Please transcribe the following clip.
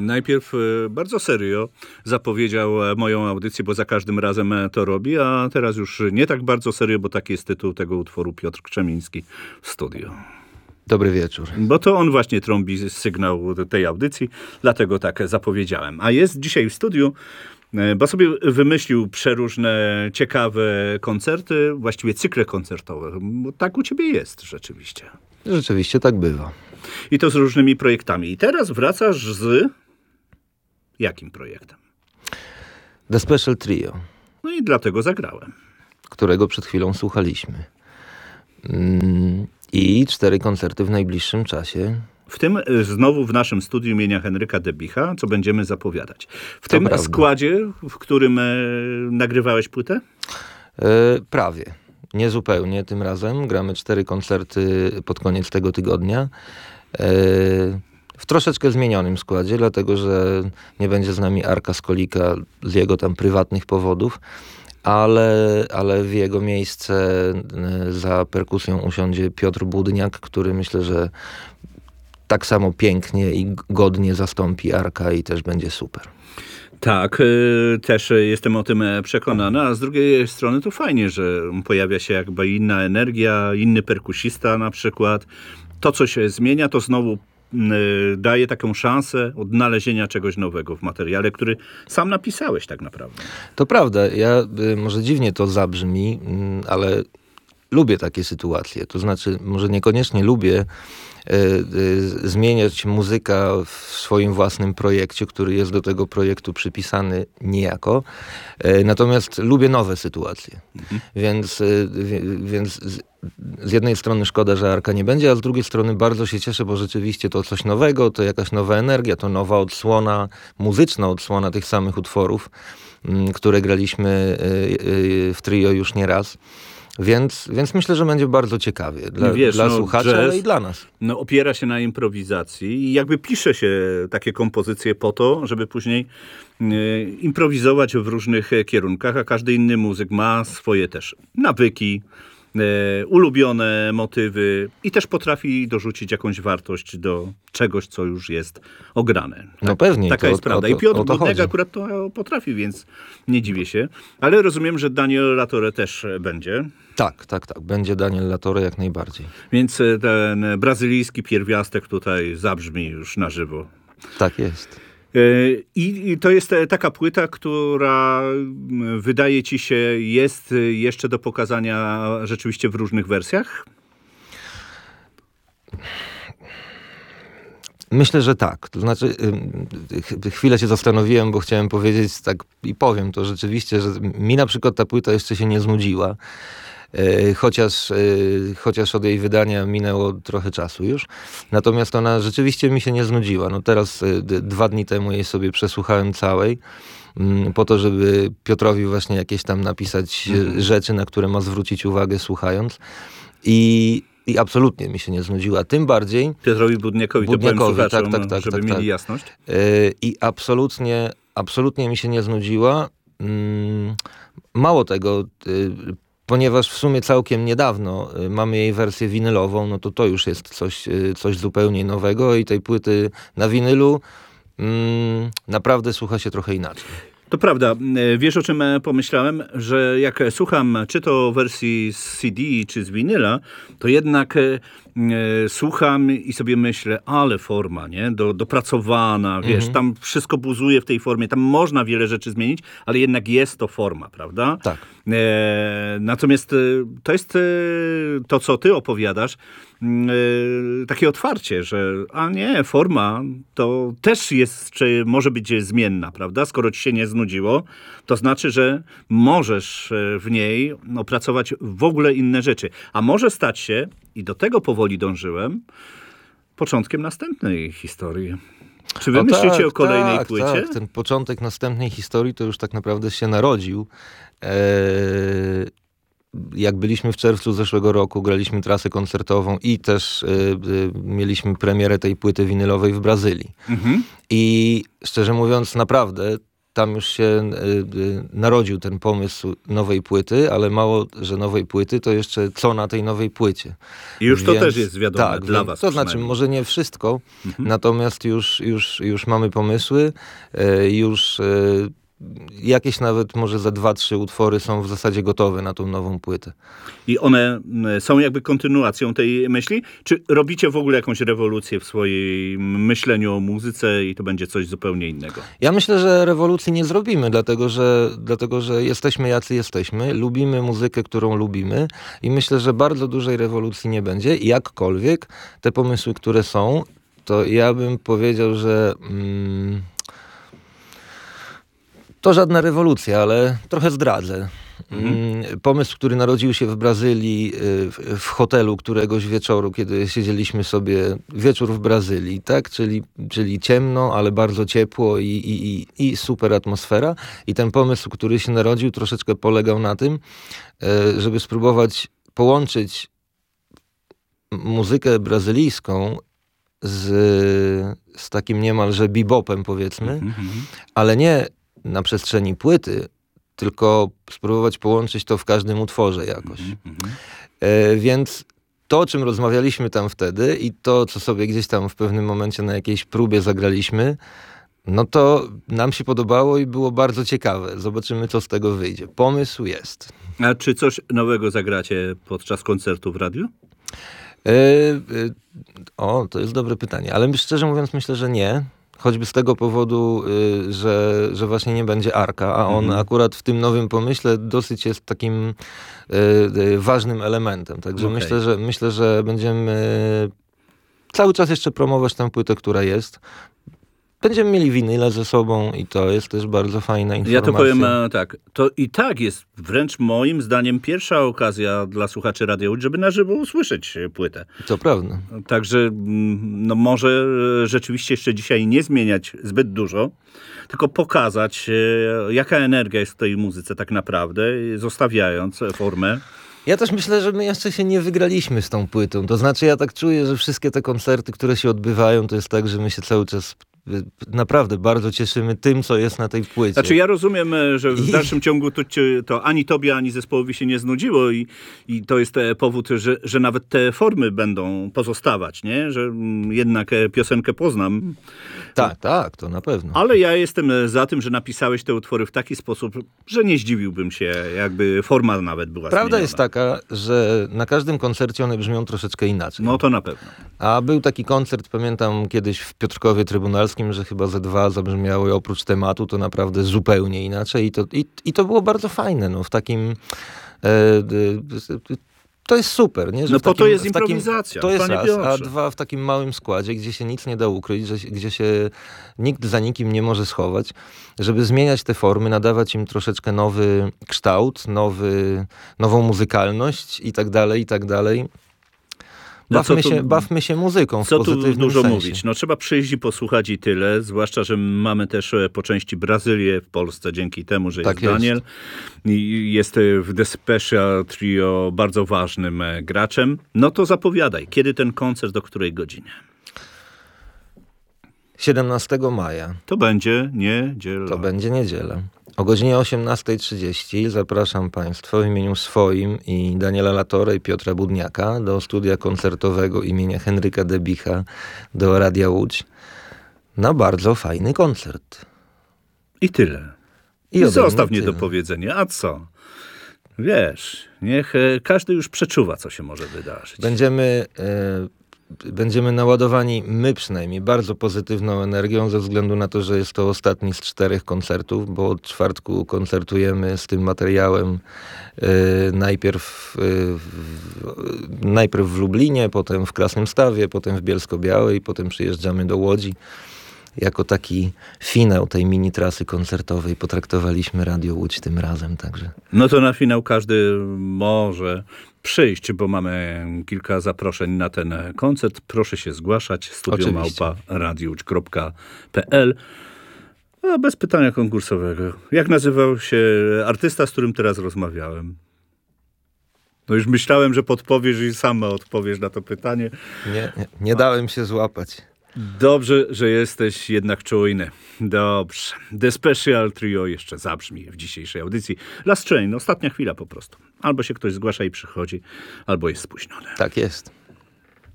Najpierw bardzo serio zapowiedział moją audycję, bo za każdym razem to robi, a teraz już nie tak bardzo serio, bo taki jest tytuł tego utworu, Piotr Krzemiński w studio. Dobry wieczór. Bo to on właśnie trąbi sygnał tej audycji, dlatego tak zapowiedziałem. A jest dzisiaj w studiu, bo sobie wymyślił przeróżne ciekawe koncerty, właściwie cykle koncertowe. Bo tak u ciebie jest rzeczywiście. Rzeczywiście tak bywa. I to z różnymi projektami. I teraz wracasz z jakim projektem? The Special Trio. No i dlatego zagrałem. Którego przed chwilą słuchaliśmy. I 4 koncerty w najbliższym czasie. W tym znowu w naszym studiu imienia Henryka Debicha, co będziemy zapowiadać. W tym prawda. składzie, w którym nagrywałeś płytę? Prawie. Nie zupełnie tym razem. Gramy 4 koncerty pod koniec tego tygodnia. W troszeczkę zmienionym składzie, dlatego że nie będzie z nami Arka Skolika z jego tam prywatnych powodów, ale w jego miejsce za perkusją usiądzie Piotr Budniak, który myślę, że tak samo pięknie i godnie zastąpi Arka i też będzie super. Tak, też jestem o tym przekonany, a z drugiej strony to fajnie, że pojawia się jakby inna energia, inny perkusista na przykład. To, co się zmienia, to znowu daje taką szansę odnalezienia czegoś nowego w materiale, który sam napisałeś tak naprawdę. To prawda, ja może dziwnie to zabrzmi, ale lubię takie sytuacje. To znaczy, może niekoniecznie lubię zmieniać muzyka w swoim własnym projekcie, który jest do tego projektu przypisany niejako. Natomiast lubię nowe sytuacje. Więc z jednej strony szkoda, że Arka nie będzie, a z drugiej strony bardzo się cieszę, bo rzeczywiście to coś nowego, to jakaś nowa energia, to nowa odsłona, muzyczna odsłona tych samych utworów, które graliśmy w trio już nie raz. Więc myślę, że będzie bardzo ciekawie dla słuchaczy, ale i dla nas. Opiera się na improwizacji i jakby pisze się takie kompozycje po to, żeby później improwizować w różnych kierunkach, a każdy inny muzyk ma swoje też nawyki, ulubione motywy i też potrafi dorzucić jakąś wartość do czegoś, co już jest ograne. No pewnie. Taka jest prawda. I Piotr Budniak akurat to potrafi, więc nie dziwię się. Ale rozumiem, że Daniel Latore też będzie. Tak. Będzie Daniel Latore jak najbardziej. Więc ten brazylijski pierwiastek tutaj zabrzmi już na żywo. Tak jest. I to jest taka płyta, która wydaje ci się jest jeszcze do pokazania rzeczywiście w różnych wersjach? Myślę, że tak. To znaczy, chwilę się zastanowiłem, bo chciałem powiedzieć tak i powiem to rzeczywiście, że mi na przykład ta płyta jeszcze się nie znudziła. Chociaż od jej wydania minęło trochę czasu już. Natomiast ona rzeczywiście mi się nie znudziła. No teraz 2 dni temu jej sobie przesłuchałem całej, po to, żeby Piotrowi właśnie jakieś tam napisać rzeczy, na które ma zwrócić uwagę słuchając. I absolutnie mi się nie znudziła. Tym bardziej... Piotrowi Budniakowi, to powiem słuchaczom, żeby mieli jasność. I absolutnie mi się nie znudziła. Mało tego... Ponieważ w sumie całkiem niedawno mamy jej wersję winylową, no to już jest coś zupełnie nowego i tej płyty na winylu naprawdę słucha się trochę inaczej. To prawda. Wiesz, o czym pomyślałem? Że jak słucham czy to wersji z CD, czy z winyla, to jednak słucham i sobie myślę, ale forma, nie? Dopracowana, wiesz, tam wszystko buzuje w tej formie, tam można wiele rzeczy zmienić, ale jednak jest to forma, prawda? Tak. Natomiast to jest to, co ty opowiadasz, takie otwarcie, że forma to też jest, czy może być zmienna, prawda? Skoro ci się nie znudziło, to znaczy, że możesz w niej opracować w ogóle inne rzeczy. A może stać się, i do tego powoli dążyłem, początkiem następnej historii. Czy wy myślicie o kolejnej płycie? Tak, ten początek następnej historii to już tak naprawdę się narodził. Jak byliśmy w czerwcu zeszłego roku, graliśmy trasę koncertową i też mieliśmy premierę tej płyty winylowej w Brazylii. I szczerze mówiąc, naprawdę tam już się narodził ten pomysł nowej płyty, ale mało, że nowej płyty, to jeszcze co na tej nowej płycie. I już to też jest wiadome tak, dla was. To znaczy, może nie wszystko, natomiast już mamy pomysły, już jakieś nawet może za 2-3 utwory są w zasadzie gotowe na tą nową płytę. I one są jakby kontynuacją tej myśli? Czy robicie w ogóle jakąś rewolucję w swoim myśleniu o muzyce i to będzie coś zupełnie innego? Ja myślę, że rewolucji nie zrobimy, dlatego że jesteśmy jacy jesteśmy, lubimy muzykę, którą lubimy i myślę, że bardzo dużej rewolucji nie będzie. Jakkolwiek te pomysły, które są, to ja bym powiedział, że to żadna rewolucja, ale trochę zdradzę. Pomysł, który narodził się w Brazylii, w hotelu któregoś wieczoru, kiedy siedzieliśmy sobie, wieczór w Brazylii, tak? Czyli ciemno, ale bardzo ciepło i super atmosfera. I ten pomysł, który się narodził, troszeczkę polegał na tym, żeby spróbować połączyć muzykę brazylijską z takim niemalże bebopem, powiedzmy, ale nie na przestrzeni płyty, tylko spróbować połączyć to w każdym utworze jakoś. Więc to, o czym rozmawialiśmy tam wtedy i to, co sobie gdzieś tam w pewnym momencie na jakiejś próbie zagraliśmy, no to nam się podobało i było bardzo ciekawe. Zobaczymy, co z tego wyjdzie. Pomysł jest. A czy coś nowego zagracie podczas koncertu w radiu? To jest dobre pytanie, ale szczerze mówiąc myślę, że nie. Choćby z tego powodu, że właśnie nie będzie Arka, a on akurat w tym nowym pomyśle dosyć jest takim ważnym elementem. Także myślę, że będziemy cały czas jeszcze promować tę płytę, która jest. Będziemy mieli winyle ze sobą i to jest też bardzo fajna informacja. Ja to powiem tak, to i tak jest wręcz moim zdaniem pierwsza okazja dla słuchaczy Radia Łódź, żeby na żywo usłyszeć płytę. To prawda. Także no może rzeczywiście jeszcze dzisiaj nie zmieniać zbyt dużo, tylko pokazać jaka energia jest w tej muzyce tak naprawdę, zostawiając formę. Ja też myślę, że my jeszcze się nie wygraliśmy z tą płytą. To znaczy ja tak czuję, że wszystkie te koncerty, które się odbywają, to jest tak, że my się cały czas naprawdę bardzo cieszymy tym, co jest na tej płycie. Znaczy ja rozumiem, że w dalszym ciągu to ani tobie, ani zespołowi się nie znudziło i to jest powód, że nawet te formy będą pozostawać, nie? Że jednak piosenkę poznam. Tak, to na pewno. Ale ja jestem za tym, że napisałeś te utwory w taki sposób, że nie zdziwiłbym się, jakby forma nawet była Prawda zmieniona. jest taka, że na każdym koncercie one brzmią troszeczkę inaczej. No to na pewno. A był taki koncert, pamiętam kiedyś w Piotrkowie Trybunalskim, że chyba ze 2 zabrzmiały oprócz tematu, to naprawdę zupełnie inaczej i to było bardzo fajne, no w takim... To jest super, nie? Że no po to jest improwizacja. To jest Panie raz, Piotrze. a 2 w takim małym składzie, gdzie się nic nie da ukryć, gdzie się nikt za nikim nie może schować, żeby zmieniać te formy, nadawać im troszeczkę nowy kształt, nową muzykalność i tak dalej. Bawmy się muzyką w pozytywnym sensie. Co tu dużo mówić? No trzeba przyjść i posłuchać i tyle, zwłaszcza, że mamy też po części Brazylię w Polsce dzięki temu, że jest Daniel. I jest w The Special Trio bardzo ważnym graczem. No to zapowiadaj, kiedy ten koncert, do której godziny? 17 maja. To będzie niedziela. To będzie niedziela. O godzinie 18:30 zapraszam Państwa w imieniu swoim i Daniela Latorre i Piotra Budniaka do studia koncertowego imienia Henryka Debicha do Radia Łódź na bardzo fajny koncert. I tyle. I zostaw mnie do powiedzenia. A co? Wiesz, niech każdy już przeczuwa, co się może wydarzyć. Będziemy naładowani, my przynajmniej, bardzo pozytywną energią ze względu na to, że jest to ostatni z 4 koncertów, bo od czwartku koncertujemy z tym materiałem najpierw w Lublinie, potem w Krasnymstawie, potem w Bielsko-Białej, potem przyjeżdżamy do Łodzi. Jako taki finał tej mini trasy koncertowej potraktowaliśmy Radio Łódź tym razem, także. No to na finał każdy może przyjść, bo mamy kilka zaproszeń na ten koncert. Proszę się zgłaszać. studio@radiowódź.pl. A bez pytania konkursowego. Jak nazywał się artysta, z którym teraz rozmawiałem? No już myślałem, że podpowiesz i sam odpowiesz na to pytanie. Nie dałem się złapać. Dobrze, że jesteś jednak czujny. Dobrze. The Special Trio jeszcze zabrzmi w dzisiejszej audycji. Last Train, ostatnia chwila po prostu. Albo się ktoś zgłasza i przychodzi, albo jest spóźniony. Tak jest.